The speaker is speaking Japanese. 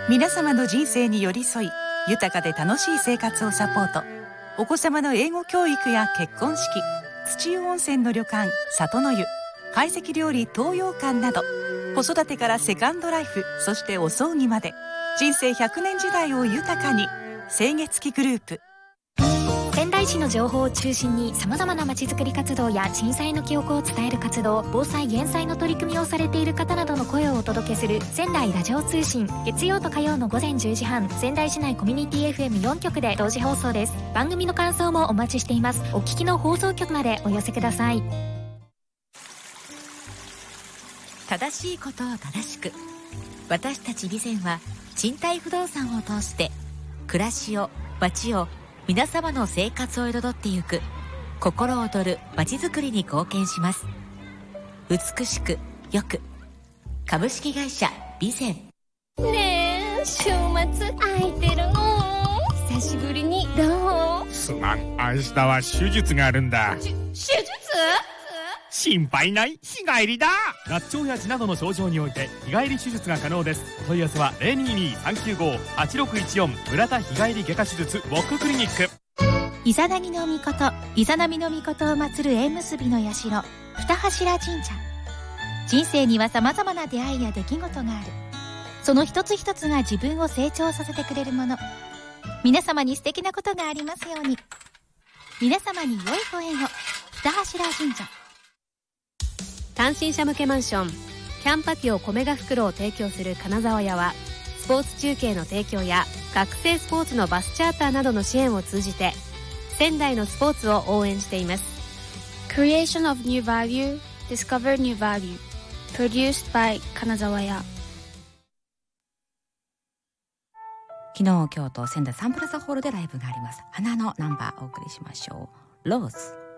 皆様の人生に寄り添い、豊かで楽しい生活をサポート。お子様の英語教育や結婚式、土湯温泉の旅館里の湯、懐石料理東洋館など、子育てからセカンドライフ、そしてお葬儀まで、人生100年時代を豊かに。清月期グループ。 仙台市の情報を中心に様々なまちづくり活動や震災の記憶を伝える活動、防災減災の取り組みをされている方などの声をお届けする仙台ラジオ通信。月曜と火曜の午前10時半、仙台市内コミュニティ FM4 局で同時放送です。番組の感想もお待ちしています。お聞きの放送局までお寄せください。 正しいことを正しく。私たち備前は賃貸不動産を通して暮らしを、街を、皆様の生活を彩ってゆく心躍る街づくりに貢献します。美しくよく、株式会社備前。 ねえ、週末空いてるの？久しぶりにどう？ すまん、明日は手術があるんだ。 手術？ 心配ない、日帰りだ。 合腸や痔などの症状において日帰り手術が可能です。お問い合わせは 022-395-8614 村田日帰り外科手術ウォッククリニック。 イザナギの御事、イザナミの御事を祀る縁結びの社、二柱神社。人生には様々な出会いや出来事がある。その一つ一つが自分を成長させてくれるもの。皆様に素敵なことがありますように。皆様に良いご縁を。二柱神社。 単身者向けマンションキャンパティオコメガ袋を提供する金沢屋は、スポーツ中継の提供や学生スポーツのバスチャーターなどの支援を通じて仙台のスポーツを応援しています。 Creation of New Value, Discover New Value, Produced by 金沢屋。 昨日今日と仙台サンプラザホールでライブがあります。花のナンバーお送りしましょう。ローズ。